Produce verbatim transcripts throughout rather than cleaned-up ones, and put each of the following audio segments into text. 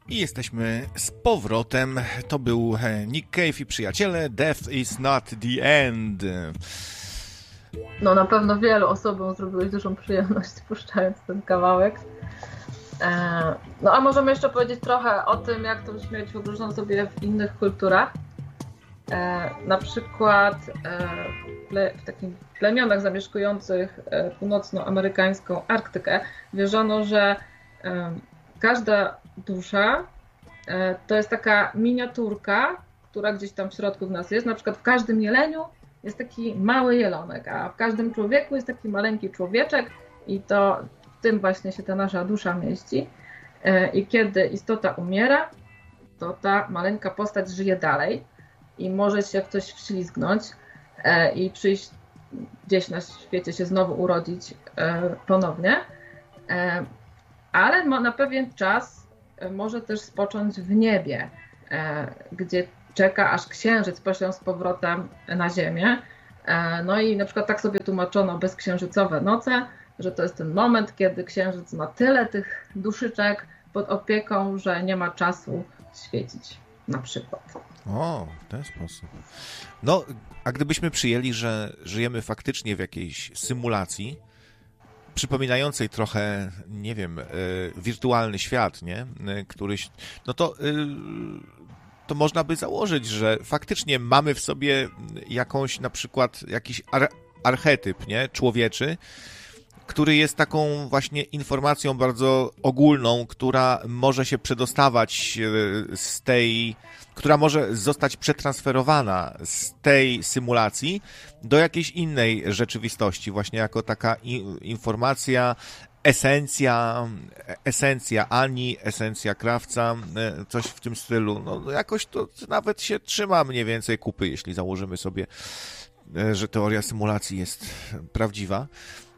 I jesteśmy z powrotem. To był Nick Cave i przyjaciele. Death is not the end. No na pewno wielu osobom zrobiłeś dużą przyjemność puszczając ten kawałek. No a możemy jeszcze powiedzieć trochę o tym, jak tą śmierć wyobrażam sobie w innych kulturach. Na przykład w takich plemionach zamieszkujących północnoamerykańską Arktykę wierzono, że każda dusza to jest taka miniaturka, która gdzieś tam w środku w nas jest. Na przykład w każdym jeleniu jest taki mały jelonek, a w każdym człowieku jest taki maleńki człowieczek i to w tym właśnie się ta nasza dusza mieści. I kiedy istota umiera, to ta maleńka postać żyje dalej i może się w coś wślizgnąć i przyjść gdzieś na świecie się znowu urodzić ponownie. Ale na pewien czas może też spocząć w niebie, gdzie czeka, aż księżyc pośle z powrotem na ziemię. No i na przykład tak sobie tłumaczono bezksiężycowe noce, że to jest ten moment, kiedy księżyc ma tyle tych duszyczek pod opieką, że nie ma czasu świecić, na przykład. O, w ten sposób. No, a gdybyśmy przyjęli, że żyjemy faktycznie w jakiejś symulacji, przypominającej trochę, nie wiem, y, wirtualny świat, nie? Y, któryś, no to, y, to można by założyć, że faktycznie mamy w sobie jakąś, na przykład, jakiś ar- archetyp, nie? Człowieczy, który jest taką właśnie informacją bardzo ogólną, która może się przedostawać z tej, która może zostać przetransferowana z tej symulacji do jakiejś innej rzeczywistości, właśnie jako taka i, informacja, esencja, esencja Ani, esencja krawca, coś w tym stylu. No jakoś to nawet się trzyma mniej więcej kupy, jeśli założymy sobie, że teoria symulacji jest prawdziwa.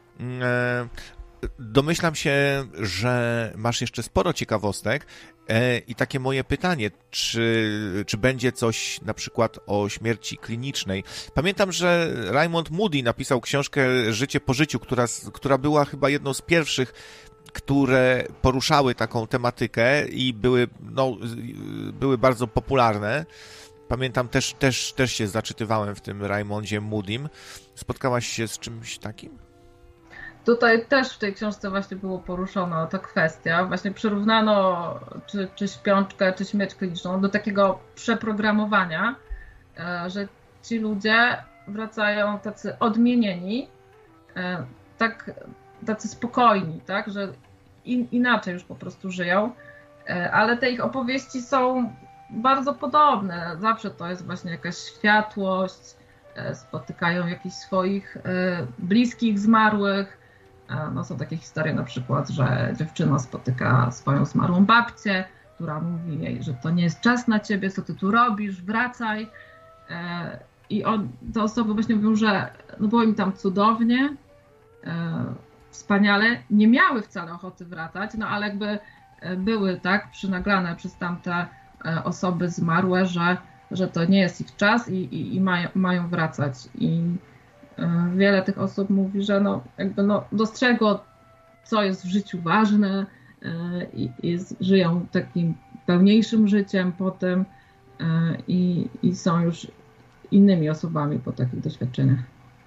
Domyślam się, że masz jeszcze sporo ciekawostek i takie moje pytanie, czy, czy będzie coś na przykład o śmierci klinicznej. Pamiętam, że Raymond Moody napisał książkę Życie po życiu, która, która była chyba jedną z pierwszych, które poruszały taką tematykę i były, no, były bardzo popularne. Pamiętam, też, też, też się zaczytywałem w tym Raymondzie Moodym. Spotkałaś się z czymś takim? Tutaj też w tej książce właśnie było poruszona ta kwestia. Właśnie przyrównano czy, czy śpiączkę, czy śmierć kliniczną do takiego przeprogramowania, że ci ludzie wracają tacy odmienieni, tak, tacy spokojni, tak, że in, inaczej już po prostu żyją, ale te ich opowieści są bardzo podobne. Zawsze to jest właśnie jakaś światłość, spotykają jakichś swoich bliskich zmarłych. No, są takie historie na przykład, że dziewczyna spotyka swoją zmarłą babcię, która mówi jej, że to nie jest czas na ciebie, co ty tu robisz, wracaj. I on, te osoby właśnie mówią, że no było im tam cudownie, wspaniale, nie miały wcale ochoty wracać, no ale jakby były tak przynaglane przez tamte osoby zmarłe, że, że to nie jest ich czas i, i, i mają, mają wracać. I wiele tych osób mówi, że no, jakby no dostrzegło, co jest w życiu ważne i, i żyją takim pełniejszym życiem potem i, i są już innymi osobami po takich doświadczeniach.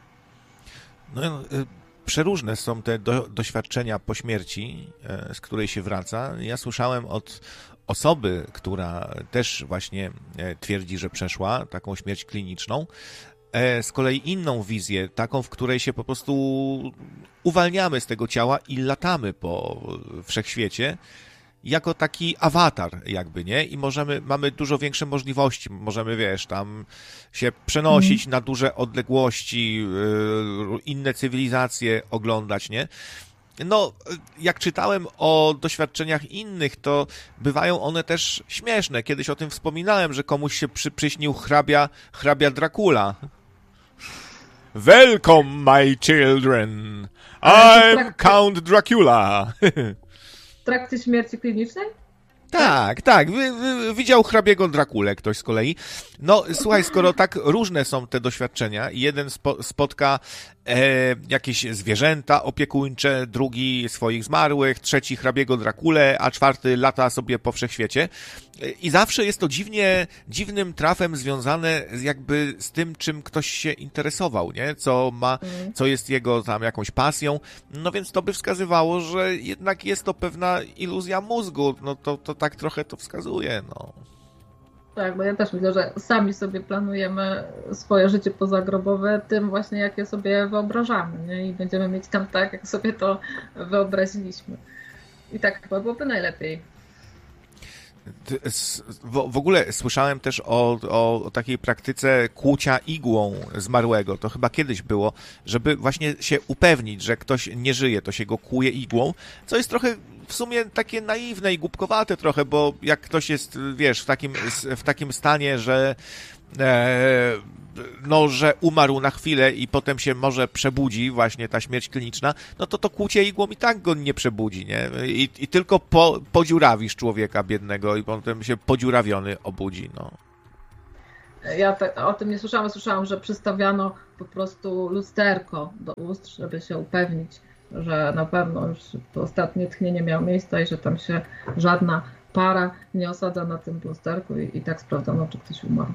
No, przeróżne są te do, doświadczenia po śmierci, z której się wraca. Ja słyszałem od osoby, która też właśnie twierdzi, że przeszła taką śmierć kliniczną, z kolei inną wizję, taką, w której się po prostu uwalniamy z tego ciała i latamy po wszechświecie, jako taki awatar jakby, nie? I możemy, mamy dużo większe możliwości, możemy, wiesz, tam się przenosić mm. na duże odległości, inne cywilizacje oglądać, nie? No, jak czytałem o doświadczeniach innych, to bywają one też śmieszne. Kiedyś o tym wspominałem, że komuś się przy, przyśnił hrabia, hrabia Dracula. Welcome, my children. I'm Count Dracula. W trakcie śmierci klinicznej? Tak, tak. Widział hrabiego Drakulę ktoś z kolei. No, słuchaj, skoro tak różne są te doświadczenia, jeden spo, spotka e, jakieś zwierzęta opiekuńcze, drugi swoich zmarłych, trzeci hrabiego Drakulę, a czwarty lata sobie po wszechświecie. I zawsze jest to dziwnie, dziwnym trafem związane z jakby z tym, czym ktoś się interesował, nie? Co ma, co jest jego tam jakąś pasją. No więc to by wskazywało, że jednak jest to pewna iluzja mózgu. No to, to tak trochę to wskazuje, no. Tak, bo ja też myślę, że sami sobie planujemy swoje życie pozagrobowe tym właśnie, jakie sobie wyobrażamy, nie? I będziemy mieć tam tak, jak sobie to wyobraziliśmy. I tak chyba byłoby najlepiej. W ogóle słyszałem też o, o, o takiej praktyce kłucia igłą zmarłego. To chyba kiedyś było, żeby właśnie się upewnić, że ktoś nie żyje, to się go kłuje igłą, co jest trochę w sumie takie naiwne i głupkowate trochę, bo jak ktoś jest, wiesz, w takim, w takim stanie, że e, no, że umarł na chwilę i potem się może przebudzi, właśnie ta śmierć kliniczna, no to to kłucie igłą i tak go nie przebudzi, nie? I, i tylko po, podziurawisz człowieka biednego i potem się podziurawiony obudzi, no. Ja te, o tym nie słyszałam, słyszałam, że przystawiano po prostu lusterko do ust, żeby się upewnić, że na pewno już to ostatnie tchnienie miało miejsce i że tam się żadna para nie osadza na tym lusterku i, i tak sprawdzano, czy ktoś umarł.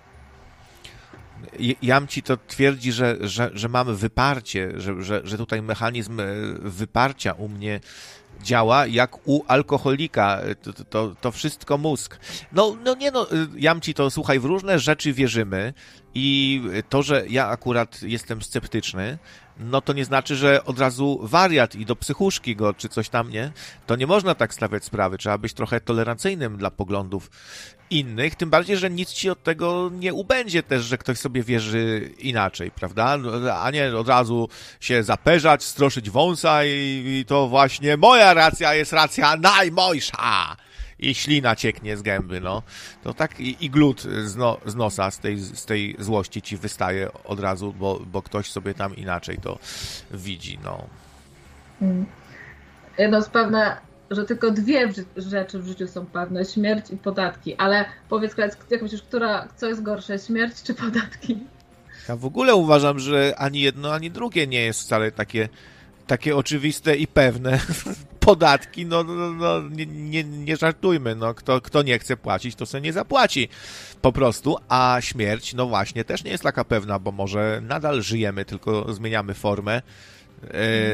Jamci to twierdzi, że, że, że mamy wyparcie, że, że, że tutaj mechanizm wyparcia u mnie działa jak u alkoholika, to, to, to wszystko mózg. No, no nie no, Jamci, to słuchaj, w różne rzeczy wierzymy i to, że ja akurat jestem sceptyczny, no to nie znaczy, że od razu wariat i do psychuszki go, czy coś tam, nie? To nie można tak stawiać sprawy, trzeba być trochę tolerancyjnym dla poglądów innych, tym bardziej, że nic ci od tego nie ubędzie też, że ktoś sobie wierzy inaczej, prawda? A nie od razu się zaperzać, stroszyć wąsa i, i to właśnie moja racja jest racja najmojsza i ślina cieknie z gęby, no. To tak i, i glut z, no, z nosa, z tej, z tej złości ci wystaje od razu, bo, bo ktoś sobie tam inaczej to widzi, no. Jedno jest pewne, że tylko dwie rzeczy w życiu są pewne, śmierć i podatki, ale powiedz, jak myślisz, która, co jest gorsze, śmierć czy podatki? Ja w ogóle uważam, że ani jedno, ani drugie nie jest wcale takie, takie oczywiste i pewne. Podatki, no, no, no nie, nie, nie żartujmy, no, kto, kto nie chce płacić, to sobie nie zapłaci po prostu, a śmierć, no właśnie, też nie jest taka pewna, bo może nadal żyjemy, tylko zmieniamy formę yy,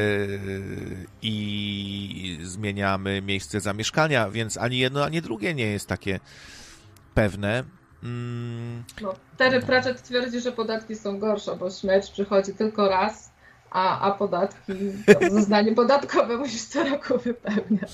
i zmieniamy miejsce zamieszkania, więc ani jedno, ani drugie nie jest takie pewne. Mm. No, Terry Pratchett twierdzi, że podatki są gorsze, bo śmierć przychodzi tylko raz, A, a podatki, zeznanie podatkowe musisz co roku wypełniać.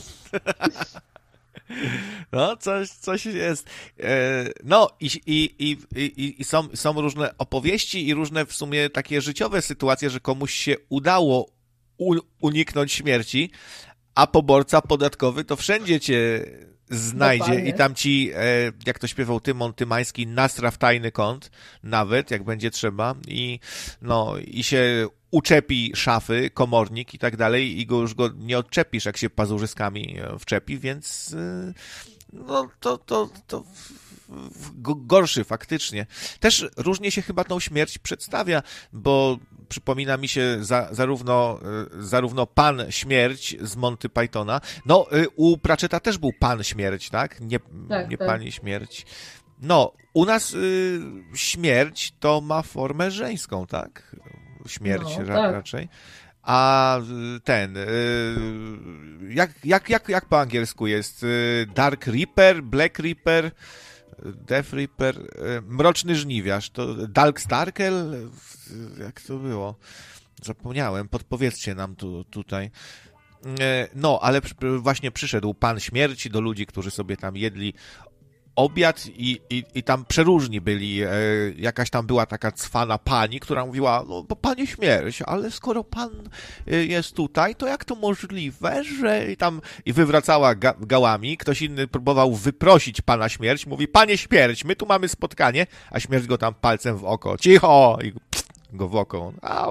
No, coś, coś jest. No i, i, i, i, i są, są różne opowieści i różne w sumie takie życiowe sytuacje, że komuś się udało uniknąć śmierci, a poborca podatkowy to wszędzie cię znajdzie. Dokładnie. I tam ci, jak to śpiewał Tymon Tymański, nastra w tajny kąt, nawet jak będzie trzeba, i no i się uczepi szafy, komornik i tak dalej, i go już go nie odczepisz, jak się pazurzyskami wczepi, więc no to, to, to gorszy faktycznie. Też różnie się chyba tą śmierć przedstawia, bo przypomina mi się za, zarówno, zarówno Pan Śmierć z Monty Pythona. No, u Pratchetta też był Pan Śmierć, tak? Nie, tak, nie tak. Pani Śmierć. No, u nas y, śmierć to ma formę żeńską, tak? Śmierć no, ra, tak. raczej. A ten, y, jak, jak, jak, jak po angielsku jest? Dark Reaper, Black Reaper, Death Reaper, Mroczny Żniwiarz, to Darkstarker? Jak to było? Zapomniałem, podpowiedzcie nam tu, tutaj. No, ale właśnie przyszedł Pan Śmierci do ludzi, którzy sobie tam jedli obiad i, i, i tam przeróżni byli. E, jakaś tam była taka cwana pani, która mówiła, no bo Panie Śmierć, ale skoro Pan jest tutaj, to jak to możliwe, że... I tam i wywracała ga, gałami. Ktoś inny próbował wyprosić Pana Śmierć. Mówi, Panie Śmierć, my tu mamy spotkanie, a Śmierć go tam palcem w oko. Cicho! I pff, go w oko. Au!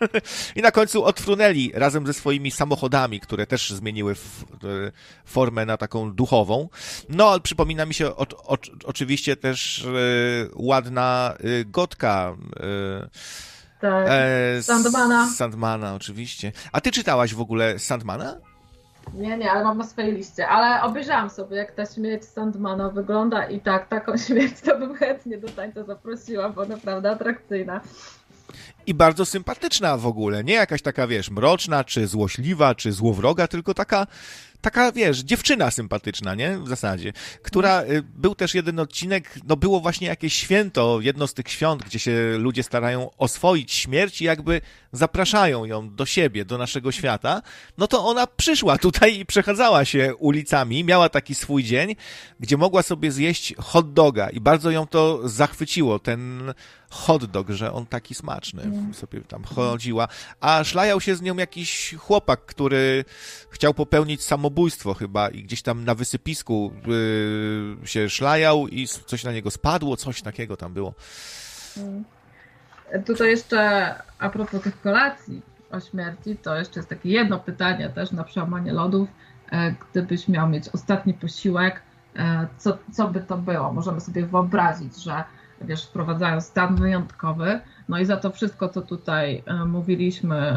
I na końcu odfrunęli razem ze swoimi samochodami, które też zmieniły f, formę na taką duchową. No, ale przypomina mi się o, o, oczywiście też e, ładna e, gotka. E, Tak, e, Sandmana. Sandmana, oczywiście. A ty czytałaś w ogóle Sandmana? Nie, nie, ale mam na swojej liście. Ale obejrzałam sobie, jak ta śmierć Sandmana wygląda i tak, taką śmierć to bym chętnie do tańca zaprosiła, bo naprawdę atrakcyjna. I bardzo sympatyczna w ogóle. Nie jakaś taka, wiesz, mroczna, czy złośliwa, czy złowroga, tylko taka, taka, wiesz, dziewczyna sympatyczna, nie? W zasadzie. Która, był też jeden odcinek, no było właśnie jakieś święto, jedno z tych świąt, gdzie się ludzie starają oswoić śmierć i jakby zapraszają ją do siebie, do naszego świata. No to ona przyszła tutaj i przechadzała się ulicami, miała taki swój dzień, gdzie mogła sobie zjeść hot doga i bardzo ją to zachwyciło, ten hot dog, że on taki smaczny. Mm. Sobie tam chodziła, a szlajał się z nią jakiś chłopak, który chciał popełnić samobójstwo chyba i gdzieś tam na wysypisku yy, się szlajał i coś na niego spadło, coś takiego tam było. Mm. Tutaj jeszcze a propos tych kolacji o śmierci, to jeszcze jest takie jedno pytanie też na przełamanie lodów. Gdybyś miał mieć ostatni posiłek, co, co by to było? Możemy sobie wyobrazić, że wiesz, wprowadzają stan wyjątkowy, no i za to wszystko, co tutaj mówiliśmy,